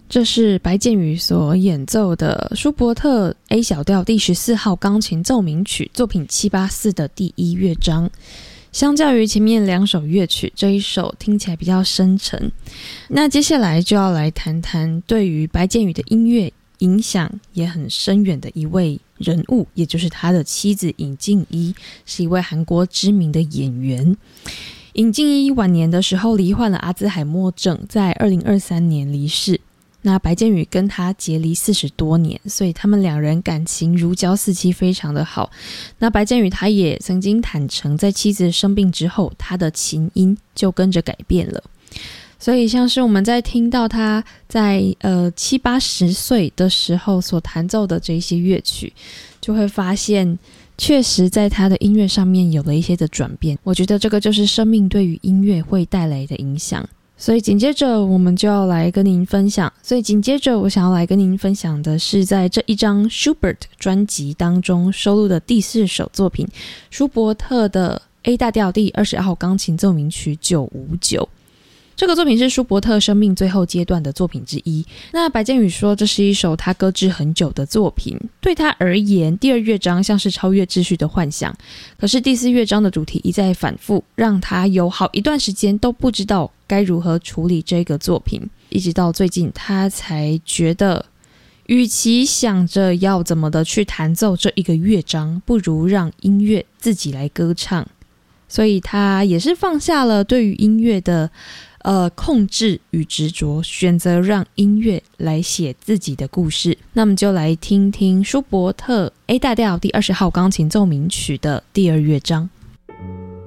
这是白建宇所演奏的舒伯特 A 小调第14号钢琴奏鸣曲作品784的第1乐章。相较于前面2首乐曲，这一首听起来比较深沉。那接下来就要来谈谈对于白建宇的音乐影响也很深远的一位人物，也就是他的妻子尹静一，是一位韩国知名的演员。尹静一晚年的时候罹患了阿兹海默症，在2023年离世。那白建宇跟他结离40多年，所以他们两人感情如胶似漆，非常的好。那白建宇他也曾经坦诚，在妻子生病之后，他的琴音就跟着改变了。所以像是我们在听到他在70-80岁的时候所弹奏的这些乐曲，就会发现确实在他的音乐上面有了一些的转变。我觉得这个就是生命对于音乐会带来的影响。所以紧接着我们就要来跟您分享，我想要来跟您分享的是在这一张 Schubert 专辑当中收录的第4首作品，舒伯特的 A 大调第20号钢琴奏鸣曲959。这个作品是舒伯特生命最后阶段的作品之一。那白建宇说，这是一首他搁置很久的作品，对他而言，第2乐章像是超越秩序的幻想，可是第4乐章的主题一再反复，让他有好一段时间都不知道该如何处理这个作品，一直到最近他才觉得，与其想着要怎么的去弹奏这一个乐章，不如让音乐自己来歌唱。所以他也是放下了对于音乐的控制与执着，选择让音乐来写自己的故事。那么就来听听舒伯特 A 大调第20号钢琴奏鸣曲的第2乐章。